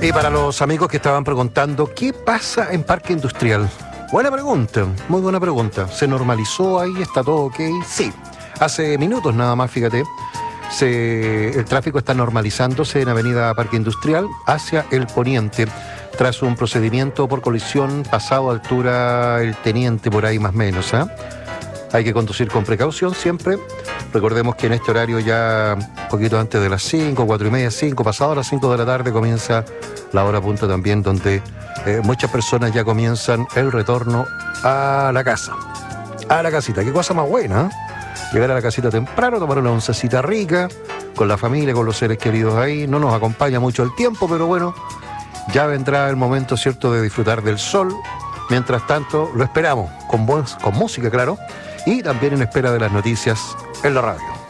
Y para los amigos que estaban preguntando, ¿qué pasa en Parque Industrial? Buena pregunta, muy buena pregunta. ¿Se normalizó ahí? ¿Está todo ok? Sí. Hace minutos nada más, fíjate, el tráfico está normalizándose en Avenida Parque Industrial hacia el poniente, tras un procedimiento por colisión pasado a altura el Teniente, por ahí más o menos, ¿eh? Hay que conducir con precaución siempre. Recordemos que en este horario ya un poquito antes de las 5, 4 y media, 5, pasado a las 5 de la tarde comienza la hora punta también, donde muchas personas ya comienzan el retorno a la casa, a la casita. Qué cosa más buena, ¿eh? Llegar a la casita temprano, tomar una oncecita rica, con la familia, con los seres queridos ahí. No nos acompaña mucho el tiempo, pero bueno, ya vendrá el momento, ¿cierto?, de disfrutar del sol. Mientras tanto, lo esperamos, con música, claro, y también en espera de las noticias en la radio.